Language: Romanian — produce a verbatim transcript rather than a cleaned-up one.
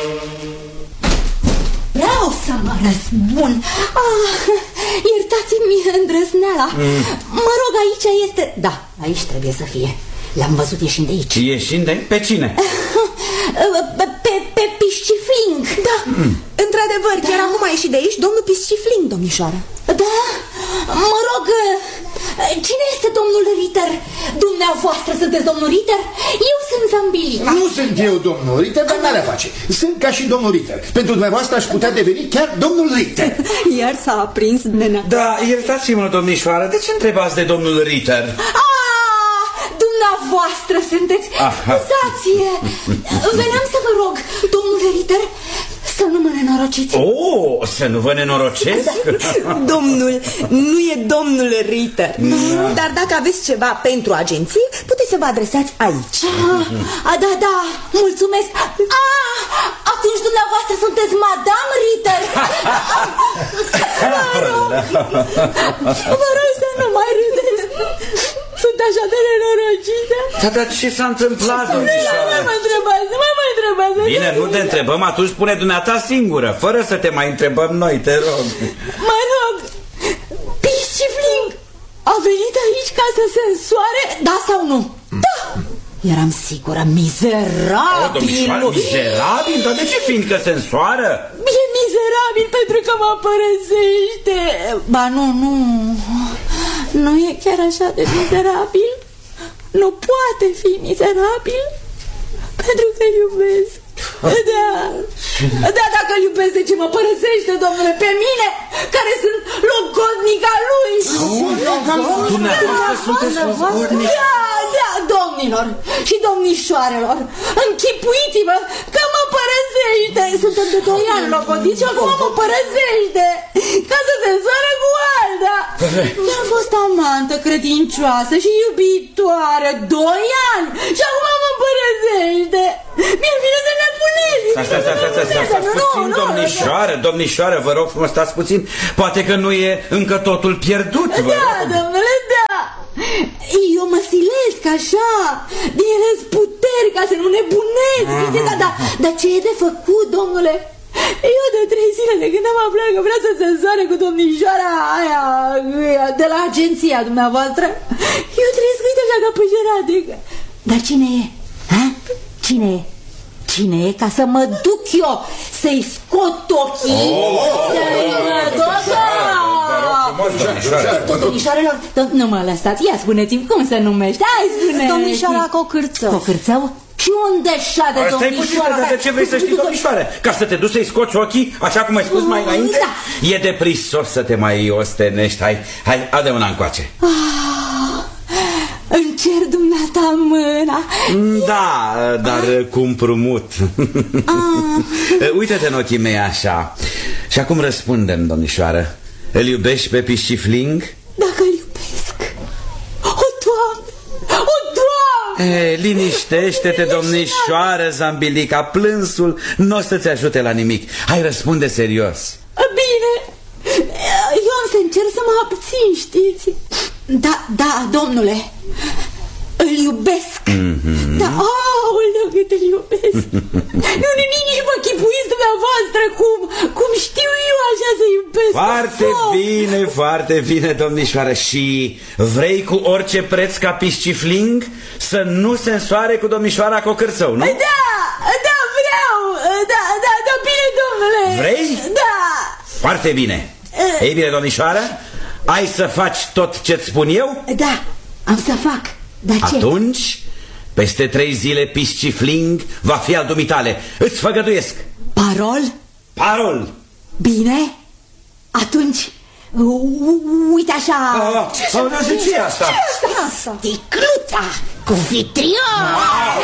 Vreau să mă răzbun. Ah, iertați-mi îndrăzneala. mm. Mă rog, aici este... Da, aici trebuie să fie. L-am văzut ieșind de aici. Ieșind de... pe cine? Pe, pe, pe Piscifling. Da, mm. într-adevăr, chiar da. acum a ieșit de aici domnul Piscifling, domnișoară. Da, mă rog, cine este domnul Ritter? Dumneavoastră sunteți domnul Ritter? Eu sunt Zambilica. Nu sunt eu domnul Ritter, dar n-are a face. Sunt ca și domnul Ritter. Pentru dumneavoastră aș putea deveni chiar domnul Ritter. Iar s-a aprins nena. Da, iertați-mă, domnișoară, de ce întrebați de domnul Ritter? Ah, dumneavoastră sunteți. Scuzați-e. Veneam să vă rog, domnule Ritter, să nu mă nenorociți. Oh, să nu vă nenorocesc? Domnul, nu e domnul Ritter. Da. Dar dacă aveți ceva pentru agenție, puteți să vă adresați aici. Ah, da, da, mulțumesc. Ah, atunci dumneavoastră sunteți Madame Ritter. Vă rog, vă rog să nu mai râdeți. Sunt așa de nenorocită. Da, dar ce s-a întâmplat, domnișoară? Nu mă întrebați, nu mă întrebați. Bine, nu te întrebăm, atunci spune dumneata singură, fără să te mai întrebăm noi, te rog. Mă rog, Piscifling a venit aici ca să se însoare, da sau nu? Da. Eram sigură, mizerabil. O, domnișoară, mizerabil? Dar de ce fiindcă se însoară? E mizerabil pentru că mă părăsește. Ba nu, nu, nu e chiar așa de mizerabil. Nu poate fi mizerabil pentru că îl iubesc. Da, da, dacă îl iubesc, de ce mă părăsește, domnule, pe mine, care sunt logodnica lui? Dumneavoastră sunteți logodnic? Da, da, domnilor și domnișoarelor, închipuiți-vă că mă părăsește. Suntem de doi ani logodnici și acum mă părăsește ca să se însoare cu alta. Mi-a fost amantă, credincioasă și iubitoare doi ani și acum mă părăsește. Mi-e bine să ne puneți. Stați, stați, stați, stați, stați, stați puțin, domnișoară, domnișoară, vă rog frumos, stați puțin. Poate că nu e încă totul pierdut, vă Da, rog. domnule, da. Eu mă silesc așa, din răzputeri, ca să nu nebunesc. Da, da, dar ce e de făcut, domnule? Eu de trei zile de când am aflat că vrea să se însoare cu domnișoara aia de la agenția dumneavoastră, eu trăiesc uite așa ca pășerate. Dar cine e? Ha? Cine e? Cine e? Ca să mă duc eu să-i scot ochii, să-i mă duc. Domnișoarelor, nu mă lăsați, ia spuneți-mi cum se numește. Hai, spune. Domnișoara Cocârțău. Cocârțău? Și unde șade domnișoara? Stai puțin, de ce vrei să știi, domnișoare? Ca să te duci să-i scoți ochii, așa cum ai spus mai înainte? Da. E de prisos să te mai ostenești. Hai, hai, ade una încoace. Ah, îmi cer dumneata mâna. Da, dar cu împrumut. Ah. Uite-te în ochii mei așa. Și acum răspundem, domnișoară. Îl iubești pe Piscifling? Dacă îl iubesc. O, Doamne! O, Doamne! E, liniștește-te, domnișoară Zambilica. Plânsul nu o să-ți ajute la nimic. Hai, răspunde serios. Bine, eu am să încerc să mă abțin, știți? Da, da, domnule, îl iubesc. Mm-hmm. Da, aoleu, cât îl iubesc. Nu, nici, nici mă chipuiți dumneavoastră cum, cum știu eu așa să iubesc. Foarte bine, foarte bine, domnișoară. Și vrei cu orice preț ca Piscifling să nu se însoare cu domnișoara Cocârțău, nu? Da, da, vreau. Da, da, da, bine, domnule. Vrei? Da. Foarte bine. Ei bine, domnișoară, ai să faci tot ce-ți spun eu? Da, am să fac. Dar ce? Atunci, peste trei zile Piscifling va fi al dumitale. Îți făgăduiesc. Parol? Parol. Bine, atunci, uite așa. Ce e asta? Sticluța cu vitriol.